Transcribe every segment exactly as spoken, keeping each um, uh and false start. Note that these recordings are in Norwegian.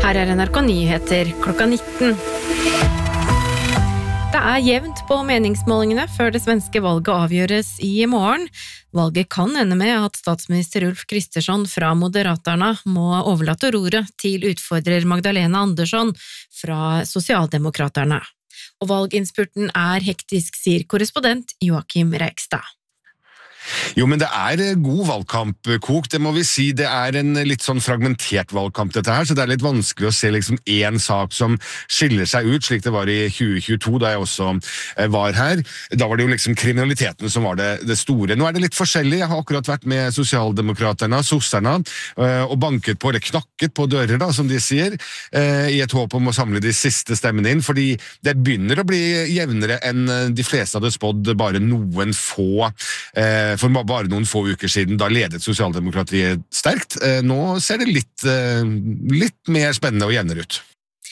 Her er N R K Nyheter klokka nitten. Det er jevnt på meningsmålingene før det svenske valget avgjøres i morgen. Valget kan ende med at statsminister Ulf Kristersson fra Moderaterna må overlate roret til utfordrer Magdalena Andersson fra Sosialdemokraterne. Og valginnspurten er hektisk, sier korrespondent Joachim Reikstad. Jo, men det er god valgkamp, Kok, det må vi si. Det er en litt sånn fragmentert valgkamp dette her, så det er litt vanskelig å se liksom en sak som skiller seg ut, slik det var i tjue tjueto, da jeg også var her. Da var det jo liksom kriminaliteten som var det, det store. Nå er det litt forskjellig. Jeg har akkurat vært med Sosialdemokraterne, sosserne, og banket på, eller knakket på dører, da, som de sier, i et håp om å samle de siste stemmene inn, fordi det begynner å bli jevnere enn de fleste hadde spådd bare noen få For bare noen få uker siden, da ledet Sosialdemokratiet sterkt. Nå ser det litt, litt mer spennende og jevnere ut.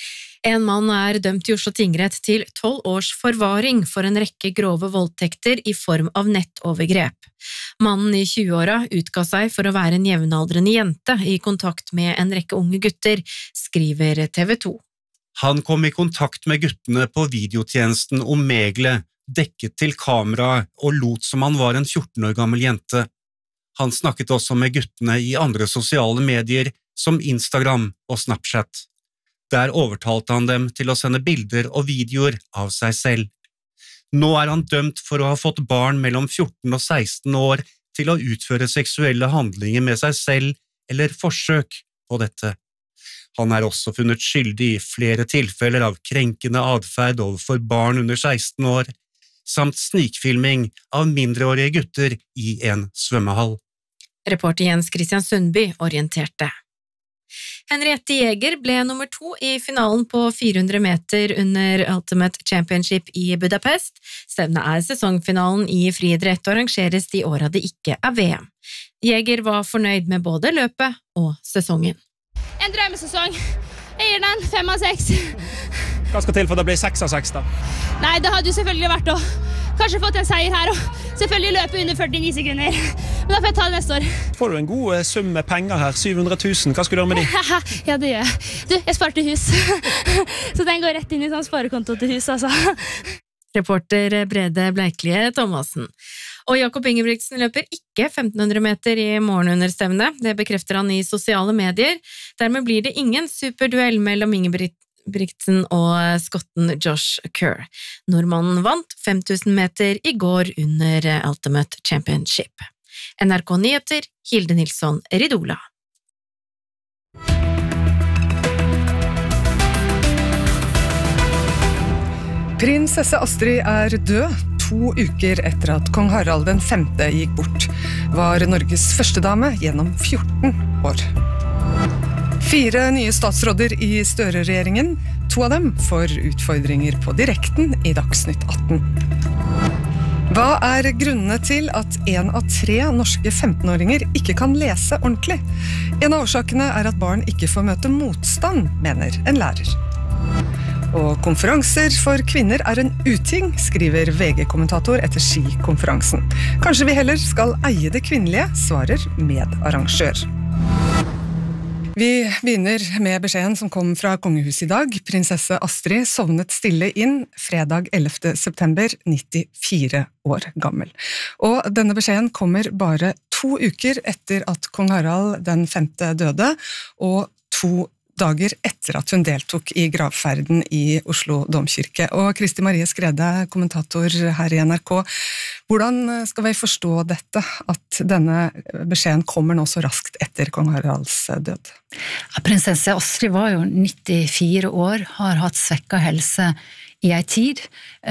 En mann er dømt i Oslo tingrett til tolv års forvaring for en rekke grove voldtekter i form av nettovergrep. Mannen i tjueåra utga seg for å være en jevnaldrende jente i kontakt med en rekke unge gutter, skriver T V to. Han kom i kontakt med guttene på videotjenesten Omegle, dekket til kamera og lot som han var en fjorten år gammel jente. Han snakket også med guttene i andre sosiale medier som Instagram og Snapchat. Der overtalte han dem til å sende bilder og videoer av seg selv. Nå er han dømt for å ha fått barn mellom fjorten og seksten år til å utføre seksuelle handlinger med seg selv eller forsøk på dette. Han er også funnet skyldig i flere tilfeller av krenkende adferd overfor barn under seksten år, samt snikfilming av mindreårige gutter i en svømmehall. Reporter Jens Christian Sundby orienterte. Henriette Jäger ble nummer to i finalen på fire hundre meter under Ultimate Championship i Budapest. Stevnet er sesongfinalen i friidrett og arrangeres de åra det ikke er V M. Jäger var fornøyd med både løpet og sesongen. En drømmesesong. Jeg gir den fem av seks. Hva skal til for det blir seks av seks da? Nei, det hadde jo selvfølgelig vært å kanskje fått en seier her og selvfølgelig løpe under førtini sekunder. Men da får jeg ta det neste år. Får du en god sum med penger her, syv hundre tusen, hva skal du gjøre med de? Ja, det gjør jeg. Du, jeg sparte hus. Så den går rett inn i sånn sparekonto til hus, altså. Reporter Brede Bleiklige Thomasen. Og Jakob Ingebrigtsen løper ikke femten hundre meter i morgen under stevnet. Det bekrefter han i sosiale medier. Dermed blir det ingen superduell mellom Ingebrigtsen og skotten Josh Kerr. Nordmannen vant fem tusen meter i går under Ultimate Championship. N R K Nyheter, Hilde Nilsson Ridola. Prinsesse Astrid er død. To uker etter at kong Harald den femte gikk bort, var Norges første dame gjennom fjorten år. Fire nye statsråder i Støre-regjeringen, to av dem får utfordringer på direkten i Dagsnytt atten. Hva er grunnene til at en av tre norske femtenåringer ikke kan lese ordentlig? En av årsakene er at barn ikke får møte motstand, mener en lærer. Og konferanser for kvinner er en uting, skriver V G-kommentator etter skikonferansen. Kanskje vi heller skal eie det kvinnelige, svarer medarrangør. Vi begynner med beskjeden som kom fra kongehuset i dag. Prinsesse Astrid sovnet stille inn fredag ellevte september, nittifire år gammel. Og denne beskjeden kommer bare to uker etter at kong Harald den femte døde, og to dager etter at hun deltok i gravferden i Oslo Domkirke. Og Kristi Marie Skrede, kommentator her i N R K, hvordan skal vi forstå dette, at denne beskjeden kommer nå så raskt etter kong Haralds død? Ja, prinsesse Astrid var jo nittifire år, har hatt svekket helse i en tid,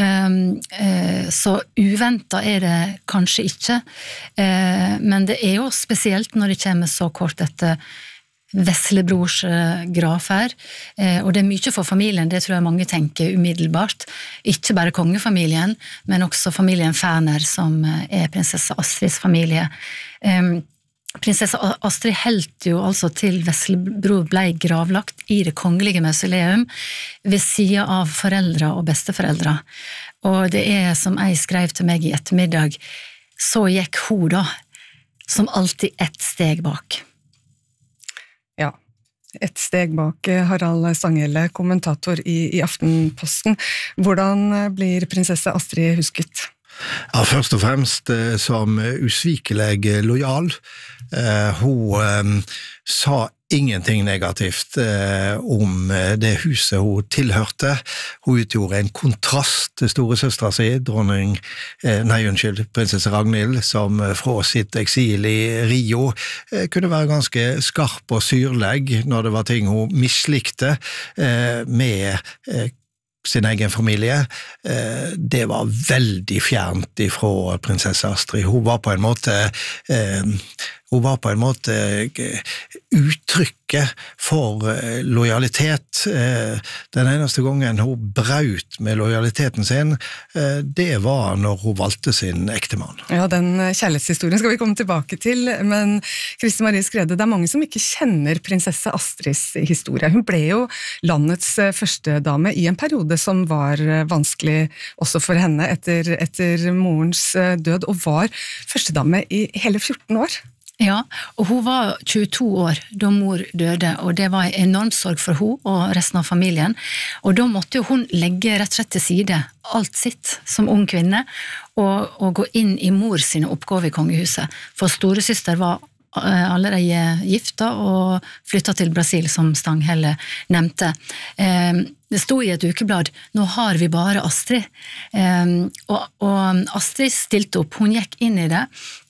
så uventet er det kanskje ikke, men det er jo spesielt når det kommer så kort etter Veslebrors gravferd, og det er mye for familien, det tror jeg mange tenker umiddelbart. Ikke bare kongefamilien, men også familien Ferner, som er prinsesse Astrids familie. Prinsesse Astrid helt jo altså til Veslebror ble gravlagt i det kongelige mausoleum ved siden av foreldre og besteforeldre. Og det er, som jeg skrev til meg i ettermiddag, så gikk hun da, som alltid ett steg bak. Ja, Et steg bak Harald Stanghelle, kommentator i, i Aftenposten. Hvordan blir prinsesse Astrid husket? Ja, først og fremst som usvikelig lojal. Eh, hun eh, sa ingenting negativt eh, om det huset hun tilhørte. Hun utgjorde en kontrast til storesøstra si, dronning, eh, nei, unnskyld, prinsesse Ragnhild, som fra sitt eksil i Rio eh, kunne være ganske skarp og syrleg når det var ting hun mislikte eh, med eh, sin egen familie. Det var veldig fjernt ifra prinsesse Astrid. Hun var på en måte hun var på en måte uttrykket for lojalitet. Den eneste gangen hun braut med lojaliteten sin, det var når hun valgte sin ektemann. Ja, den kjærlighetshistorien skal vi komme tilbake til, men Kristi Marie Skrede, det er mange som ikke kjenner prinsesse Astrids historie. Hun ble jo landets første dame i en periode som var vanskelig også for henne etter, etter morens død, og var førstedame i hele fjorten år. Ja, og hun var tjueto år da mor døde, og det var en enorm sorg for hun og resten av familien. Og da måtte jo hun legge rett og slett til side alt sitt som ung kvinne, og, og gå inn i mor sine oppgaver i kongehuset. For storesøster var allerede gifta og flyttet til Brasil, som Stanghelle nevnte. Det stod i et ukeblad, nå har vi bare Astrid. Og, og Astrid stilte opp, hun gikk inn i det.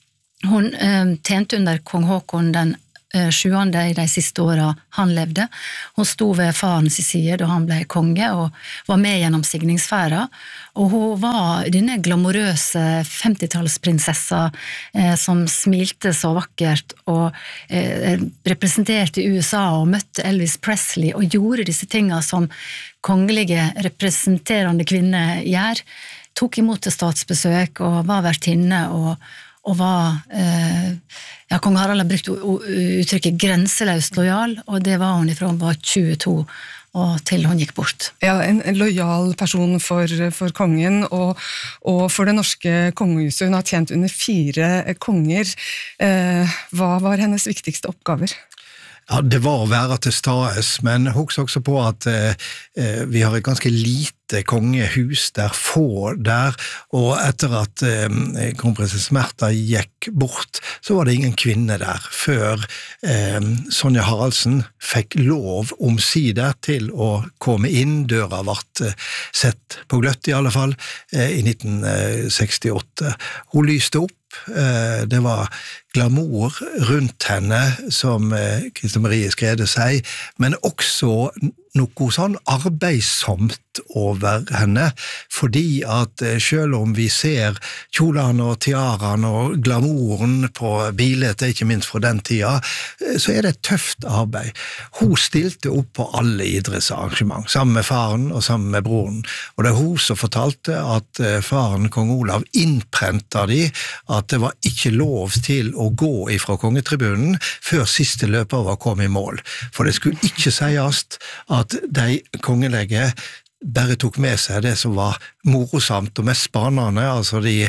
Hun tjente under kong Håkon den sjuende i de siste årene han levde. Hun stod ved farens side da han ble konge og var med gjennom signingsfæra. Og hun var denne glamorøse femtitallsprinsessa eh, som smilte så vakkert og eh, representerte i U S A og møtte Elvis Presley og gjorde disse tingene som kongelige representerende kvinner gjør. Tok imot til statsbesøk og var vertinne og og var, eh, ja, kong Harald har brukt uttrykket grenseløst lojal, og det var hun ifra hun var tjueto, og til hun gikk bort. Ja, en, en lojal person for, for kongen, og, og for det norske kongehuset. Hun har tjent under fire konger. Eh, hva var hennes viktigste oppgaver? Ja, det var å være til stades, men husk også på at eh, vi har et ganske lite kongehus der, få der, og etter at eh, kronprinsesse Märtha gikk bort, så var det ingen kvinne der, før eh, Sonja Haraldsen fikk lov omsider til å komme inn. Døra ble sett på gløtt i alle fall, eh, i nitten sekstiåtte. Hun lyste opp. Det var glamour rundt henne, som Kristi Marie Skrede sier, men også noe sånn arbeidsomt over henne, fordi at selv om vi ser kjolene og tiaraene og glamouren på bildet, ikke minst fra den tida, så er det et tøft arbeid. Hun stilte opp på alle idrettsarrangement, sammen med faren og sammen med broren, og det er hun som fortalte at faren, kong Olav, innprentet de at det var ikke lov til å gå ifra kongetribunen før siste løper var kommet i mål. For det skulle ikke sies at de kongelige bare tok med seg det som var morosamt og mest spennende, altså de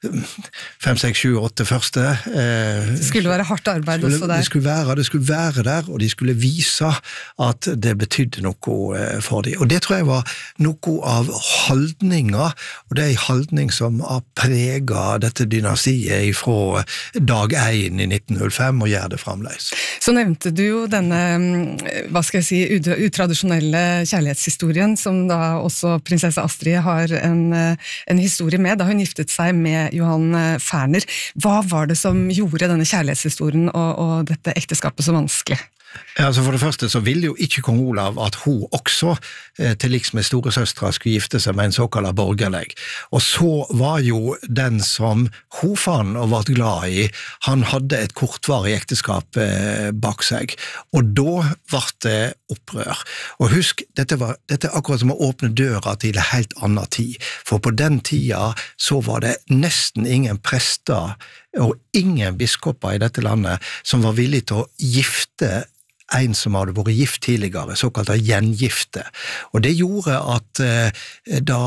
fem, seks, sju, åtte første. Eh, det skulle være hardt arbeid skulle, også der. Det skulle, være, det skulle være der, og de skulle vise at det betydde noe for dem. Og det tror jeg var noe av holdninga, og det er en holdning som har preget dette dynastiet fra dag én i nitten null fem, og gjør det fremdeles. Så nevnte du jo denne, hva skal jeg si, utradisjonelle kjærlighetshistorien, som da også prinsesse Astrid har en, en historie med, da hun giftet seg med Johan Ferner. Hva var det som gjorde denne kjærlighetshistorien og, og dette ekteskapet så vanskelig? Ja, altså for det første så ville jo ikke kong Olav at hun også eh, til liks med storesøstra skulle gifte seg med en såkalt borgerleg. Og så var jo den som hun fann og var glad i, han hadde et kortvarig ekteskap eh, bak seg. Og da ble det opprør. Og husk, dette, var, dette er akkurat som å åpne døra til en helt annen tid. For på den tida så var det nesten ingen prester og ingen biskoper i dette landet som var villige til å gifte en som hadde vært gift tidligere, såkalt gjengifte. Og det gjorde at eh, da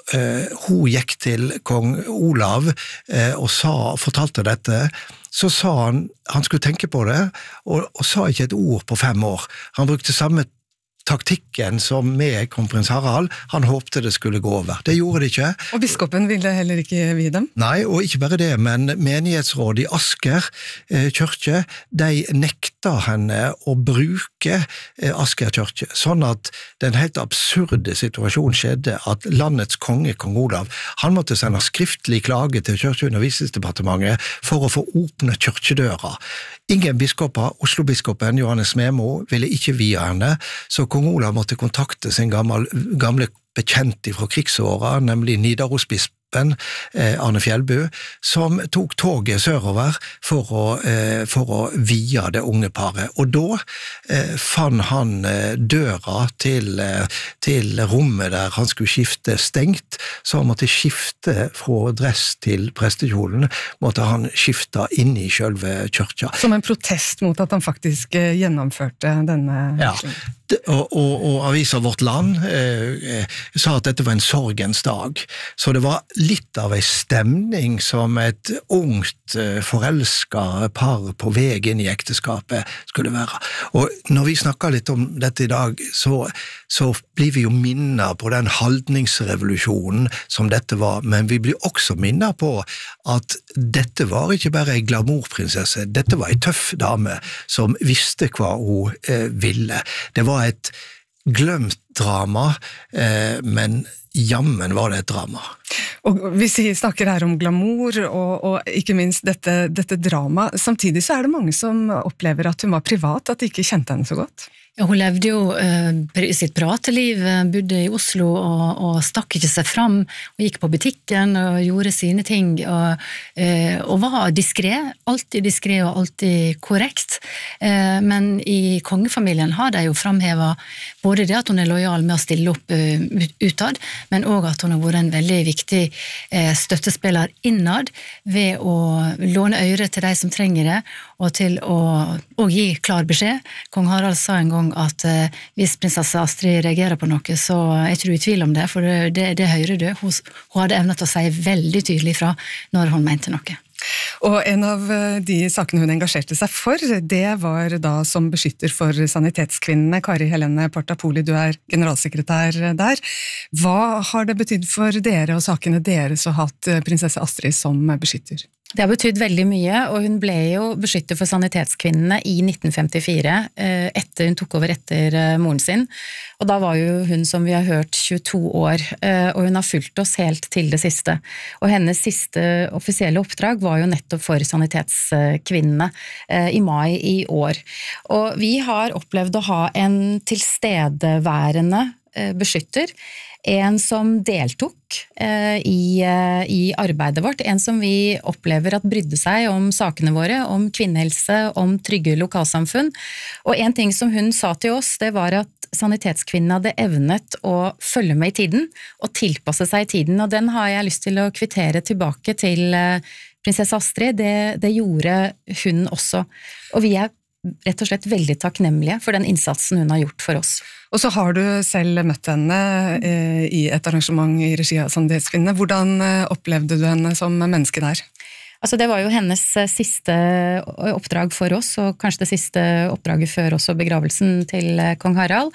uh, hun gikk til kong Olav uh, og sa, fortalte dette, så sa han, han skulle tenke på det, og, og sa ikke et ord på fem år. Han brukte samme taktikken som med kronprins Harald, han håpte det skulle gå over. Det gjorde det ikke. Og biskopen ville heller ikke vie dem? Nei, og ikke bare det, men menighetsrådet i Asker eh, kyrkje, de nekta henne å bruke eh, Asker kyrkje, sånn at den helt absurde situasjonen skjedde at landets konge, kong Olav, han måtte sende skriftlig klage til Kirkeundervisningsdepartementet for å få åpne kyrkjedøra. Ingen biskoper, Oslo-biskopen Johannes Memo, ville ikke vie henne, så kong Olav måtte kontakte sin gamle, gamle bekjent fra krigsåra, nemlig Nidarosbispen, eh, Arne Fjellbu, som tok toget sørover for å, eh, for å vie det unge paret. Og da eh, fann han eh, døra til, eh, til rommet der han skulle skifte stengt, så han måtte skifte fra dress til prestekjolen, måtte han skifte inn i selve kyrkja. Som en protest mot at han faktisk eh, gjennomførte denne... Ja. Og, og, og avisa Vårt Land eh, sa at dette var en sorgens dag, så det var litt av en stemning som et ungt eh, forelsket par på vei inn i ekteskapet skulle være. Og når vi snakker litt om dette i dag, så, så blir vi jo minnet på den holdningsrevolusjonen som dette var, men vi blir også minnet på at dette var ikke bare en glamourprinsesse, dette var en tøff dame som visste hva hun eh, ville. Det var et glømt drama, eh, men jammen var det et drama. Og vi snakker her om glamour og, og ikke minst dette, dette drama. Samtidig så er det mange som opplever at hun var privat, at de ikke kjente henne så godt. Ja, hun levde jo uh, sitt prateliv, bodde i Oslo og, og stakk ikke seg fram, og gikk på butikken og gjorde sine ting, og, uh, og var diskret, alltid diskret og alltid korrekt. Uh, men i kongefamilien har de jo fremhevet både det at hun er lojal med å stille opp uh, utad, men også at hun har vært en veldig viktig uh, støttespiller innad ved å låne øre til de som trenger det, og til å og gi klar beskjed. Kong Harald sa en gang at uh, hvis prinsesse Astrid reagerer på noe, så er ikke du i tvil om det, for det, det, det hører du. Hun, hun hadde evnet å si veldig tydelig fra når hun mente noe. Og en av de sakene hun engasjerte seg for, det var da som beskytter for sanitetskvinnene. Kari Helene Portapoli, du er generalsekretær der. Hva har det betydd for dere og sakene deres å ha hatt prinsesse Astrid som beskytter? Det har betydd veldig mye, og hun ble jo beskytter for sanitetskvinnene i nitten femtifire, etter hun tok over etter moren sin. Og da var jo hun, som vi har hørt, tjueto år, og hun har fulgt oss helt til det siste. Og hennes siste offisielle oppdrag var jo nettopp for sanitetskvinnene i mai i år. Og vi har opplevd å ha en tilstedeværende beskytter, en som deltok eh, i, eh, i arbeidet vårt, en som vi opplever at brydde seg om sakene våre, om kvinnehelse, om trygge lokalsamfunn. Og en ting som hun sa til oss, det var at sanitetskvinnen hadde evnet å følge med i tiden, og tilpasse seg i tiden, og den har jeg lyst til å kvittere tilbake til eh, prinsesse Astrid. Det, det gjorde hun også, og vi er rett og slett veldig takknemlige for den innsatsen hun har gjort for oss. Og så har du selv møtt henne eh, i et arrangement i regi av Sanitetskvinnene. Hvordan eh, opplevde du henne som menneske der? Altså det var jo hennes siste oppdrag for oss, og kanskje det siste oppdraget før også begravelsen til kong Harald,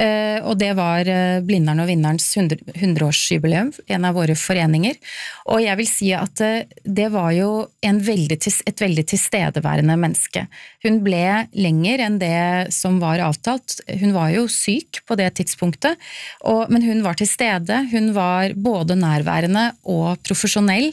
og det var Blindern og Vinnerens hundreårsjubileum, en av våre foreninger, og jeg vil si at det var jo en veldig, et veldig tilstedeværende menneske. Hun ble lenger enn det som var avtalt, hun var jo syk på det tidspunktet, og, men hun var til stede, hun var både nærværende og profesjonell,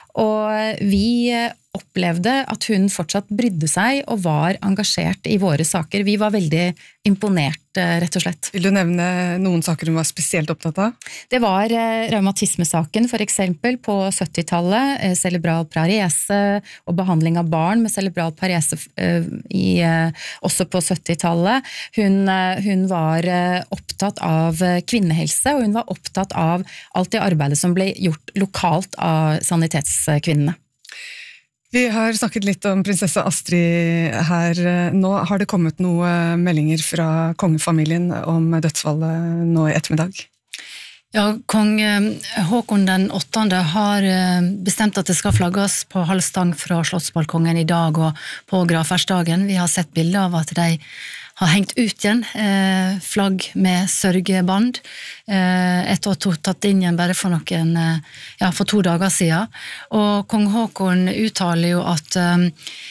og vi opplevde at hun fortsatt brydde seg og var engasjert i våre saker. Vi var veldig imponert, rett og slett. Vil du nevne noen saker hun var spesielt opptatt av? Det var reumatismesaken, for eksempel, på syttitallet, cerebral parese og behandling av barn med cerebral parese i, også på syttitallet. Hun, hun var opptatt av kvinnehelse, og hun var opptatt av alt det arbeidet som ble gjort lokalt av sanitetskvinnene. Vi har snakket litt om prinsesse Astrid her. Nå har det kommet noen meldinger fra kongefamilien om dødsfallet nå i ettermiddag. Ja, kong Håkon den åttende har bestemt at det skal flagges på halv stang fra slottsbalkongen i dag og på gravferdsdagen. Vi har sett bilder av at de har hengt ut igjen eh, flagg med sørgeband eh, etter å ha tatt inn igjen bare for noen, eh, ja, for to dager siden. Og kong Håkon uttaler jo at eh,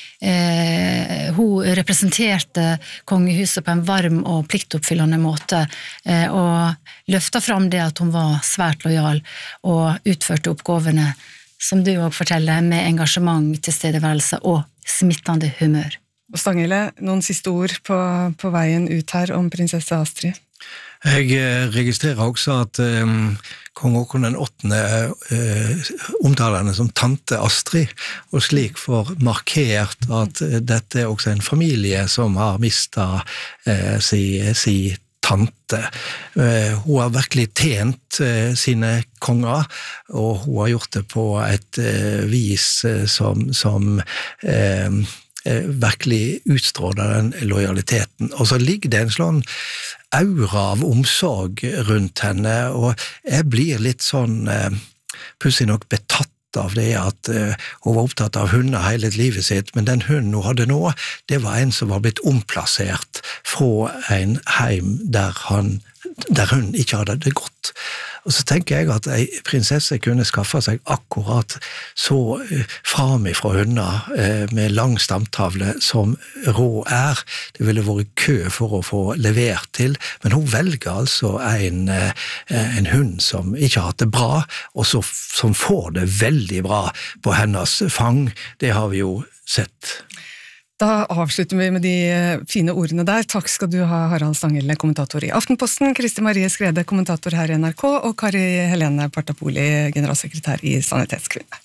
Eh, hun representerte kongehuset på en varm og pliktoppfyllende måte eh, og løftet fram det at hun var svært lojal og utførte oppgavene, som du også forteller, med engasjement, tilstedeværelse og smittende humør. Og Stanghelle, noen siste ord på, på veien ut her om prinsesse Astrid? Jeg registrerer også at um, kong Håkon den åttende uh, omtaler henne som tante Astrid, og slik får markert at uh, dette er også en familie som har mistet uh, si, si tante. Uh, hun har virkelig tjent uh, sine konger, og hun har gjort det på et uh, vis uh, som, som uh, virkelig utstråler den lojaliteten. Og så ligger det en sånn aura av omsorg rundt henne, og jeg blir litt sånn eh, pussig nok betatt av det at eh, hun var opptatt av hunder hele livet sitt, men den hunden hun hadde nå, det var en som var blitt omplassert fra en heim der, han, der hun ikke hadde det godt. Og så tenker jeg at en prinsesse kunne skaffe seg akkurat så framifra hunder med lang stamtavle som råd er. Det ville vært kø for å få levert til, men hun velger altså en, en hund som ikke har hatt det bra, og så, som får det veldig bra på hennes fang. Det har vi jo sett. Da avslutter vi med de fine ordene der. Takk skal du ha, Harald Stanghelle, kommentator i Aftenposten, Kristi Marie Skrede, kommentator her i N R K, og Kari Helene Partapoli, generalsekretær i Sanitetskvinne.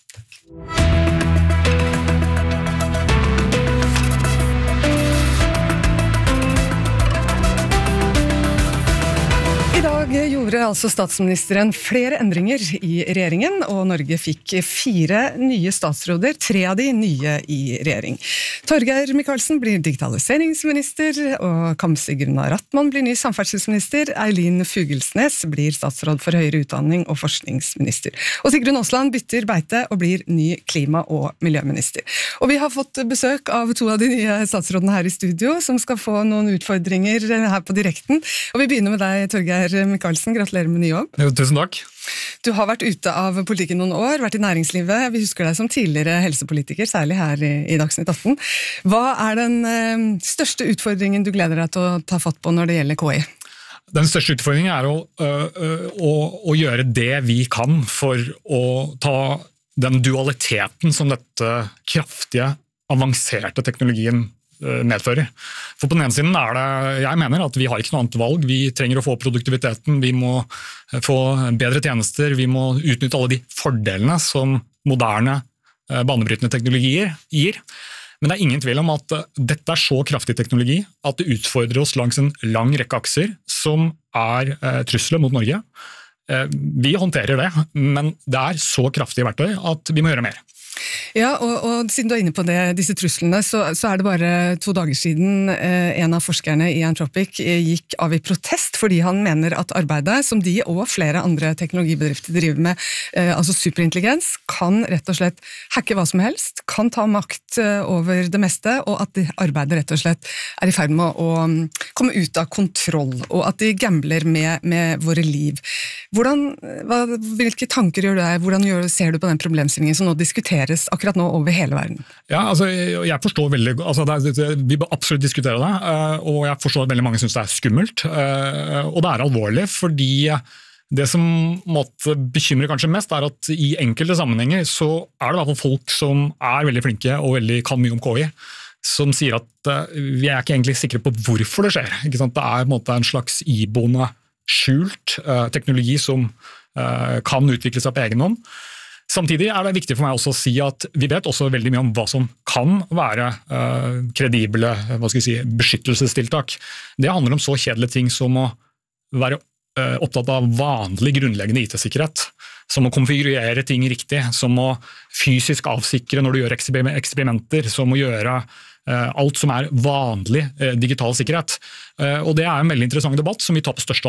I dag gjorde altså statsministeren flere endringer i regjeringen, og Norge fikk fire nye statsråder, tre av de nye i regjering. Torgeir Micaelsen blir digitaliseringsminister, og Kamzy Gunaratnam Ratman blir ny samferdselsminister, Eileen Fugelsnes blir statsråd for høyere utdanning og forskningsminister, og Sigrun Aasland bytter beite og blir ny klima- og miljøminister. Og vi har fått besøk av to av de nye statsrådene her i studio, som skal få noen utfordringer her på direkten, og vi begynner med deg, Torgeir Micaelsen, gratulerer med ny jobb. Jo, tusen takk. Du har vært ute av politikken noen år, vært i næringslivet. Vi husker deg som tidligere helsepolitiker, særlig her i, i Dagsnytt atten. Hva er den eh, største utfordringen du gleder deg til å ta fatt på når det gjelder K I? Den største utfordringen er å, øh, å, å gjøre det vi kan for å ta den dualiteten som dette kraftige, avanserte teknologien medfører. For på den ene siden er det, jeg mener at vi har ikke noe annet valg, vi trenger å få produktiviteten, vi må få bedre tjenester, vi må utnytte alle de fordelene som moderne, banebrytende teknologier gir. Men det er ingen tvil om at dette er så kraftig teknologi at det utfordrer oss langs en lang rekke akser som er trusler mot Norge. Vi håndterer det, men det er så kraftige verktøy at vi må gjøre mer. Ja, og, og siden du er inne på det, disse truslene, så, så er det bare to dager siden eh, en av forskerne i Anthropic eh, gikk av i protest fordi han mener at arbeidet som de og flere andre teknologibedrifter driver med, eh, altså superintelligens, kan rett og slett hacke hva som helst, kan ta makt eh, over det meste, og at de arbeidet rett og slett er i ferd med å um, komme ut av kontroll, og at de gambler med, med våre liv. Hvordan, hva, hvilke tanker gjør du deg, hvordan gjør, ser du på den problemstillingen som nå diskuteres akkurat nå over hele verden? Ja, altså, jeg forstår veldig, altså, det er, vi bør absolutt diskutere det, og jeg forstår at veldig mange synes det er skummelt, og det er alvorlig, fordi det som måtte bekymre kanskje mest er at i enkelte sammenhenger så er det i hvert fall folk som er veldig flinke og veldig kan mye om K I, som sier at vi er ikke egentlig sikre på hvorfor det skjer. Ikke sant? Det er på en måte en slags iboende skjult teknologi som kan utvikle seg på egen hånd. Samtidig er det viktig for meg også å si at vi vet også veldig mye om hva som kan være uh, kredible hva skal jeg si, beskyttelsestiltak. Det handler om så kjedelige ting som å være uh, opptatt av vanlig grunnleggende I T-sikkerhet, som å konfigurere ting riktig, som å fysisk avsikre når du gjør eksperimenter, som å gjøre uh, alt som er vanlig uh, digital sikkerhet. Uh, og det er en veldig interessant debatt som vi tar på største alvor.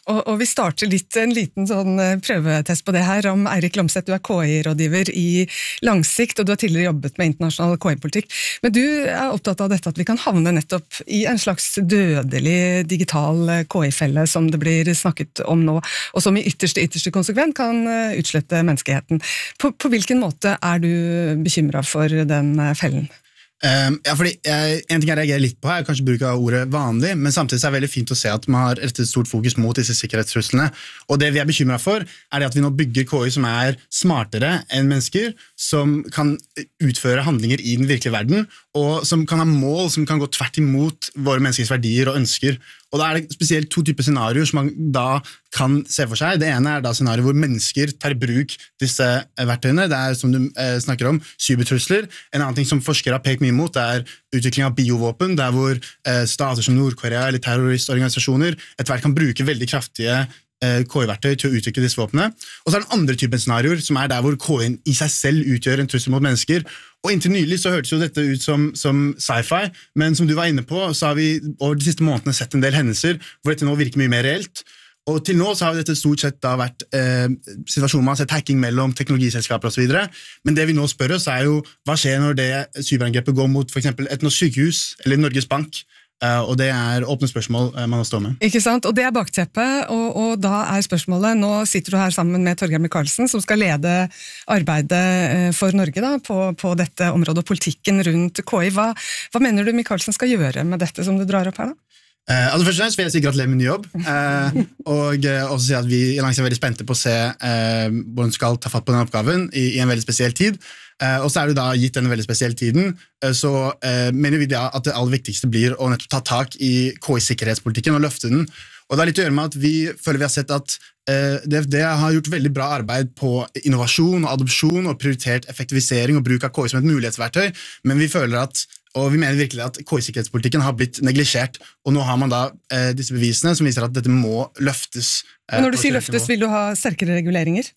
Og, og vi starter litt, en liten sånn prøvetest på det her, om Eirik Lomseth, du er K I-rådgiver i Langsikt, og du har tidligere jobbet med internasjonal K I-politikk. Men du er opptatt av dette at vi kan havne nettopp i en slags dødelig digital K I-felle, som det blir snakket om nå, og som i ytterste, ytterste konsekvent kan utslette menneskeheten. På, på hvilken måte er du bekymret for den fellen? Um, ja, fordi jeg, en ting jeg reagerer litt på her, kanskje bruk av ordet vanlig, men samtidig er det veldig fint å se at man har rettet stort fokus mot disse sikkerhetstruslene, og det vi er bekymret for er det at vi nå bygger K I som er smartere enn mennesker, som kan utføre handlinger i den virkelige verden, og som kan ha mål som kan gå tvert imot våre menneskers verdier og ønsker. Og da er det spesielt to typer scenarier som man da kan se for seg. Det ene er da scenarier hvor mennesker tar i bruk disse verktøyene. Det er, som du eh, snakker om, cybertrusler. En annen ting som forskere har pekt mye mot, det er utvikling av biovåpen, der hvor eh, stater som Nord-Korea eller terroristorganisasjoner etter hvert kan bruke veldig kraftige eh, K I-verktøy til å utvikle disse våpnene. Og så er det den andre typen scenarier, som er der hvor K I i seg selv utgjør en trussel mot mennesker. Og inntil nylig så hørtes jo dette ut som, som sci-fi, men som du var inne på, så har vi over de siste månedene sett en del hendelser hvor dette nå virker mye mer reelt. Og til nå så har dette stort sett da vært eh, situasjonen man har sett hacking mellom teknologiselskaper og så videre. Men det vi nå spør oss er jo, hva skjer når det cyberangrepet går mot for eksempel et norsk sykehus eller Norges Bank? Uh, og det er åpne spørsmål uh, man har stått med. Ikke sant? Og det er bakteppet, og, og da er spørsmålet, nå sitter du her sammen med Torgeir Micaelsen, som skal lede arbeidet uh, for Norge da, på, på dette området, og politikken rundt K I. Hva, hva mener du Micaelsen skal gjøre med dette som du drar opp her da? Uh, altså først og fremst vil jeg si gratulerer med ny jobb, uh, og uh, også si at vi i Langsikt er veldig spente på å se uh, hvordan du skal ta fatt på den oppgaven i, i en veldig spesiell tid. Uh, og så er du da gitt denne veldig spesielle tiden, uh, så uh, mener vi da at det aller viktigste blir å nettopp ta tak i K I-sikkerhetspolitikken og løfte den. Og det har litt å gjøre med at vi føler vi har sett at uh, D F D har gjort veldig bra arbeid på innovasjon og adopsjon og prioritert effektivisering og bruk av K I som et mulighetsverktøy, men vi føler at og vi mener virkelig at K I-sikkerhetspolitikken har blitt neglisjert, og nå har man da eh, disse bevisene som viser at dette må løftes. Eh, Når du sier løftes, vil du ha sterkere reguleringer?